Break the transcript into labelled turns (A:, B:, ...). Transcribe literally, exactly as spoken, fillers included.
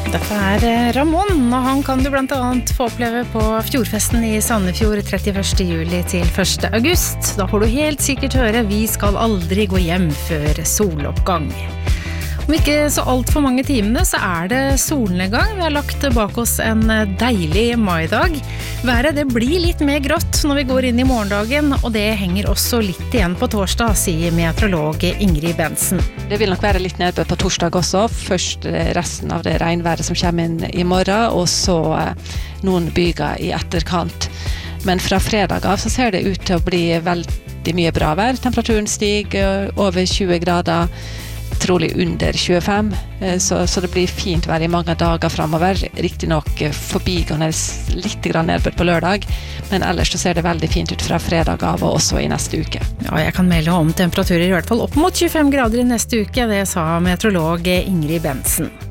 A: Dette er Ramón, og han kan du blant annet få oppleve på Fjordfesten i Sandefjord trettiførste juli til første august. Da får du helt sikkert høre «Vi skal aldri gå hjem før soloppgang». Om ikke så alt for mange timene så er det solnedgang. Vi har lagt bak oss en deilig maidag. Været det blir litt mer grått når vi går inn i morgendagen, og det henger også litt igjen på torsdag, sier meteorolog Ingrid Bensen.
B: Det vil nok være litt nedbør på torsdag også. Først resten av det regnværet som kommer inn i morgen, og så noen byger i etterkant. Men fra fredag av så ser det ut til å bli veldig mye bra vær. Temperaturen stiger over tjue grader. Trolig under tjuefem, så, så det blir fint vær i mange dager fremover. Riktig nok forbigående litt grann nedbør på lørdag, men ellers så ser det veldig fint ut fra fredag av og også i neste uke.
A: Ja, jeg kan melde om temperaturer i hvert fall opp mot tjuefem grader i neste uke, det sa meteorolog Ingrid Bensen.